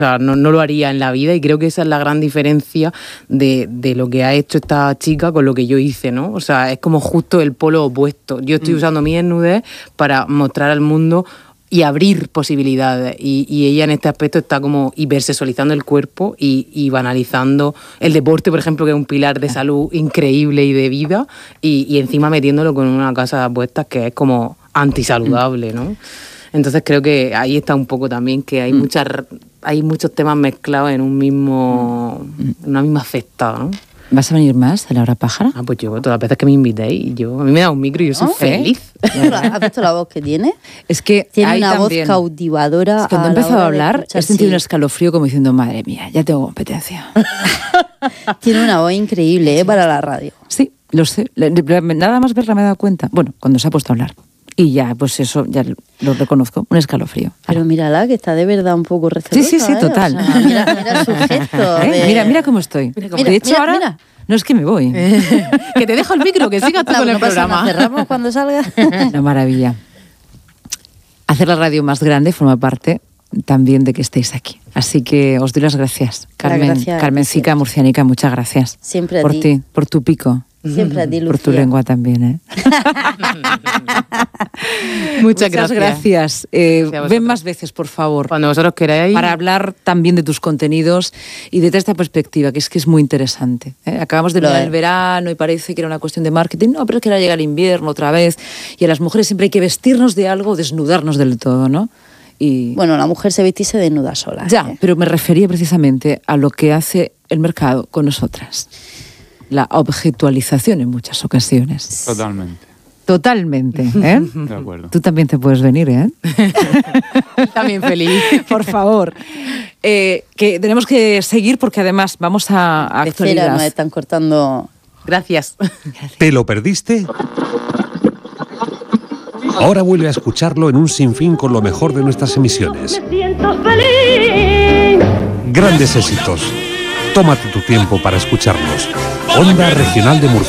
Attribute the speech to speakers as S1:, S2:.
S1: O sea, no lo haría en la vida, y creo que esa es la gran diferencia de lo que ha hecho esta chica con lo que yo hice, ¿no? O sea, es como justo el polo opuesto. Yo estoy usando mi desnudez para mostrar al mundo y abrir posibilidades, y ella en este aspecto está como hipersexualizando el cuerpo y banalizando el deporte, por ejemplo, que es un pilar de salud increíble y de vida, y encima metiéndolo con una casa de apuestas que es como antisaludable, ¿no? Entonces creo que ahí está un poco también que hay muchos temas mezclados en una misma cesta, ¿no?
S2: ¿Vas a venir más a La Hora Pájara?
S1: Pues yo, todas las veces que me invitéis, a mí me da un micro y yo soy feliz.
S3: ¿Has visto la voz que tiene?
S2: Es que
S3: tiene una voz cautivadora.
S2: Es que cuando he empezado a hablar, he sentido un escalofrío como diciendo, madre mía, ya tengo competencia.
S3: Tiene una voz increíble, para la radio.
S2: Sí, lo sé. Nada más verla me he dado cuenta. Bueno, cuando se ha puesto a hablar. Y ya, pues eso, ya lo reconozco, un escalofrío.
S3: Pero mírala, que está de verdad un poco recelosa.
S2: Sí, total.
S3: O sea, mira su gesto.
S2: Mira cómo estoy. De hecho, ahora no es que me voy.
S1: Que te dejo el micro, que sigas tú con el programa.
S3: Cerramos cuando salga.
S2: Una maravilla. Hacer la radio más grande forma parte también de que estéis aquí. Así que os doy las gracias. Carmencica Murcianica, muchas gracias.
S3: Siempre a
S2: por ti, por tu pico.
S3: Siempre a ti, Lucía.
S2: Por tu lengua también, ¿eh? Muchas gracias. Ven más veces, por favor.
S1: Cuando vosotros queráis.
S2: Para hablar también de tus contenidos y desde esta perspectiva, que es muy interesante. Acabamos de mirar el verano y parece que era una cuestión de marketing. No, pero es que ahora llega el invierno otra vez. Y a las mujeres siempre hay que vestirnos de algo, desnudarnos del todo, ¿no? Y...
S3: Bueno, la mujer se viste y se desnuda sola.
S2: Ya, pero me refería precisamente a lo que hace el mercado con nosotras. La objetualización en muchas ocasiones. Totalmente, ¿eh?
S4: De acuerdo.
S2: Tú también te puedes venir, ¿eh?
S1: También feliz.
S2: Por favor. Que tenemos que seguir porque además vamos a actualidad.
S3: Nos están cortando.
S1: Gracias.
S5: ¿Te lo perdiste? Ahora vuelve a escucharlo en un sinfín con lo mejor de nuestras emisiones.
S6: Me siento feliz.
S5: Grandes éxitos. Tómate tu tiempo para escucharlos. Onda Regional de Murcia.